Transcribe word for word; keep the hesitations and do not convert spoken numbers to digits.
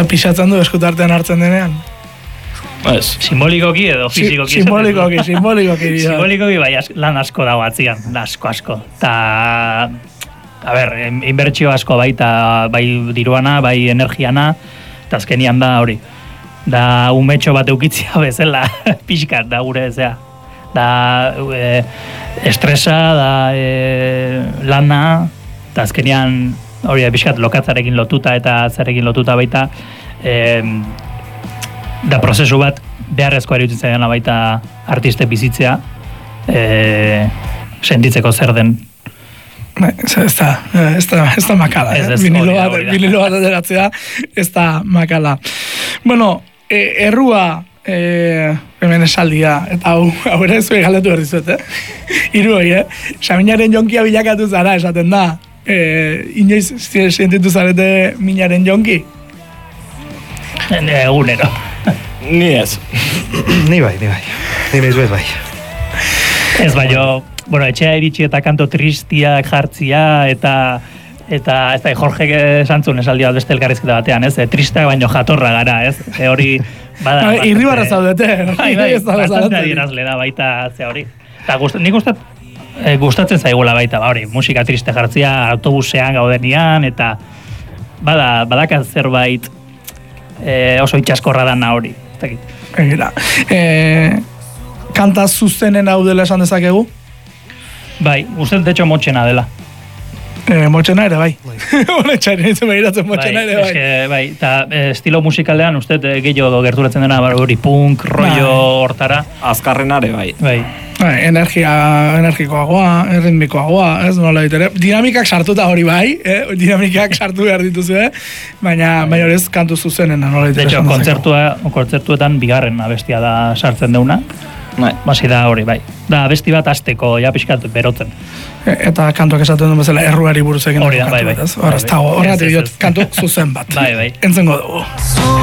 pixatzen du eskutartean hartzen denean. Pues, simbolikoki edo fizikoki. Simbolikoki, simbolikoki. Simbolikoki bai lan asko dago atzian, asko asko. Ta a ber, inbertsio asko baita, bai diruana, bai energiana, eta azkenian da hori. Da umetxo bat eukitzia bezala pixkat da gure ezea. Da e, estresa, da e, lana, eta azkenian hori pixkat lokatzarekin lotuta eta zarekin lotuta baita, e, da prozesu bat beharrezkoa iruditzen zaidana baita artiste bizitzea, e, sentitzeko zer den. Ez da, ez da, ez da makala, eh? Vinilo bat, vinilo bat ateratzea, ez da makala. Bueno, e, errua, e, hemen esaldia, eta hau, hau ere zuen galdetu berri zuet, eh? Hiru hori, eh? Saminaren jonkia bilakatu zara, esaten da. E, inoiz sentitu zarete minaren jonki? Egunero. Ni ez. Ni bai, ni bai. Ni nahiz bez bai. Ez bai, jo, bueno, etxea iritsi eta kanto tristiak jartzia, eta eta ez da, Jorge esantzun esaldi bat beste elkarrizketa batean, ez? E, tristea baino jatorra gara, ez? E, hori, bada... Irribarra zaudete. Bai, bai, bastante adierazle da baita ze hori. Eta gust, nik gustat, e, gustatzen zaigula baita, ba, hori, musika triste jartzia, autobusean gaudenian, eta bada, badakat zerbait e, oso itxaskorra dana hori. Egira. E, kanta zuzenen hau dela esan dezakegu? Bai, uste de hecho motxena dela. E, motxena ere bai. Hone txain, ez behiratzen motxena ere bai. Eske, bai, eta estilo musikalean uste gehiago gerturatzen dena hori punk, rollo hortara. Azkarrenare bai. Bai. Bai, energia, energikoagoa, erritmikoagoa, ez nola ditere. Dinamikak sartuta hori bai, eh? Dinamikak sartu behar dituzu, eh? Baina, bai. baina horrez kantu zuzenena nola ditere. De hecho, kontzertua, kontzertuetan bigarren abestia da sartzen deuna. Bai. Basi da hori, bai. Da abesti bat asteko, ja pixkat berotzen. E, eta kantuak esaten duen bezala erruari buruz egin. Hori da, bai, bai. Horrez, horrez, horrez, kantu zuzen bat. Bai, bai. Entzengo dugu.